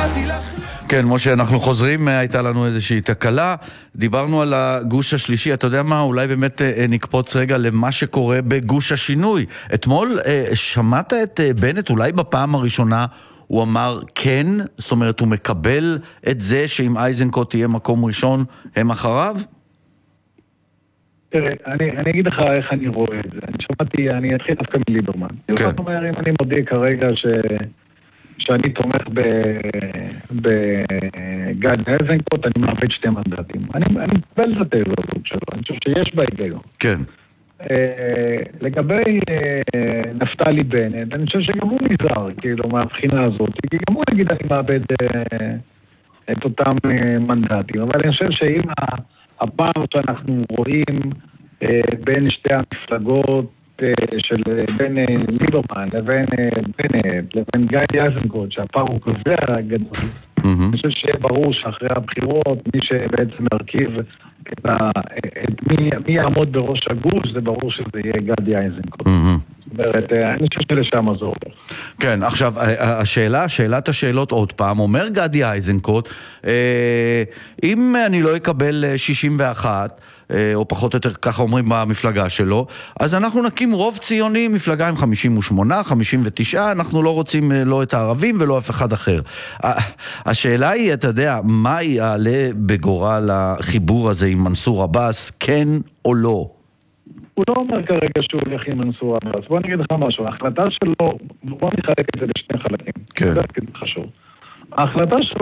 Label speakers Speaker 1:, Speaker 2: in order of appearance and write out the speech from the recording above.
Speaker 1: כן, משה, אנחנו חוזרים, הייתה לנו איזושהי תקלה, דיברנו על הגוש השלישי, אתה יודע מה, אולי באמת נקפוץ רגע למה שקורה בגוש השינוי. אתמול שמעת את בנט, אולי בפעם הראשונה הוא אמר כן, זאת אומרת הוא מקבל את זה שאם אייזנקוט תהיה מקום ראשון, הם אחריו?
Speaker 2: תראה, אני אגיד לך איך אני רואה את זה. אני אתחיל דווקא מליברמן.
Speaker 1: כן.
Speaker 2: זאת אומרת, אם אני מודיע כרגע שאני תומך בגד אייזנקוט, אני מאבד 2 מנדטים. אני מקבל את התעלות שלו, אני חושב שיש בה היגיון.
Speaker 1: כן.
Speaker 2: לגבי נפתלי בנט, אני חושב שגם הוא נזהר, כאילו, מהבחינה הזאת, כי גם הוא נגיד אני מאבד את אותם מנדטים, אבל אני חושב שאם הפער שאנחנו רואים בין שתי המפלגות של בין ליברמן לבין בנט, לבין גדי אייזנקוט, שהפער הוא כזה גדול, אני חושב שיהיה ברור שאחרי הבחירות, מי שבעצם מרכיב מי יעמוד בראש הגוש, זה ברור שזה יהיה גדי אייזנקוט. זאת אומרת, אני חושב שלשם זה עובר.
Speaker 1: כן, עכשיו, שאלת השאלות עוד פעם, אומר גדי אייזנקוט, אם אני לא אקבל 61, או פחות או יותר ככה אומרים במפלגה שלו, אז אנחנו נקים רוב ציוני, מפלגה עם 58, 59, אנחנו לא רוצים לא את הערבים ולא אף אחד אחר. השאלה היא, אתה יודע, מה יעלה בגורל החיבור הזה עם מנסור עבאס, כן או לא?
Speaker 2: הוא לא אומר כרגע שהוא הולך עם מנסור עבאס. בוא נגיד לך משהו, ההחלטה שלו, בוא נחלק את זה לשני חלקים.
Speaker 1: כן.
Speaker 2: זה חשוב. ההחלטה שלו